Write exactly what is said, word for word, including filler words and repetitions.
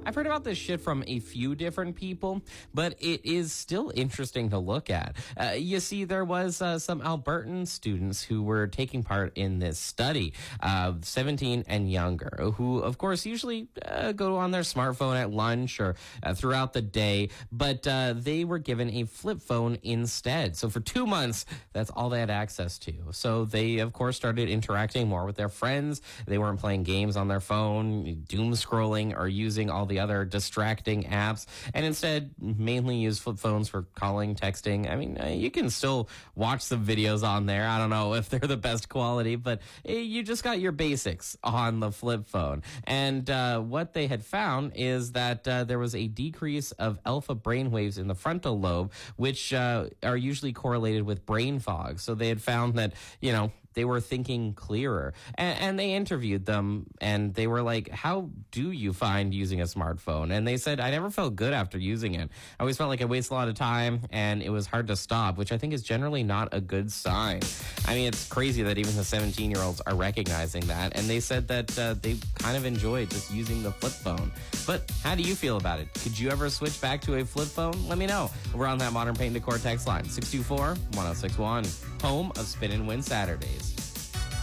I've heard about this shit from a few different people, but it is still interesting to look at. Uh, you see, there was uh, some Albertan students who were taking part in this study, uh, seventeen and younger, who, of course, usually uh, go on their smartphone at lunch or uh, throughout the day, but uh, they were given a flip phone instead. So for two months, that's all they had access to. So they, of course, started interacting more with their friends. They weren't playing games on their phone, doom scrolling, or using all the other distracting apps, and instead mainly use flip phones for calling, texting. I mean, uh, you can still watch some videos on there. I don't know if they're the best quality, but uh, you just got your basics on the flip phone. And uh, what they had found is that uh, there was a decrease of alpha brainwaves in the frontal lobe, which uh, are usually correlated with brain fog. So they had found that, you know, they were thinking clearer. And, and they interviewed them, and they were like, how do you find using a smartphone? And they said, I never felt good after using it. I always felt like I wasted a lot of time, and it was hard to stop, which I think is generally not a good sign. I mean, it's crazy that even the seventeen-year-olds are recognizing that, and they said that uh, they kind of enjoyed just using the flip phone. But how do you feel about it? Could you ever switch back to a flip phone? Let me know. We're on that Modern Paint Decor text line, six two four, one oh six one, home of Spin and Win Saturdays.